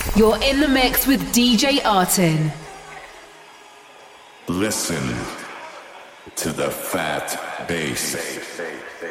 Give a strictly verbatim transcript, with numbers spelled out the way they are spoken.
You're in the mix with D J Artin. Listen to the fat bass.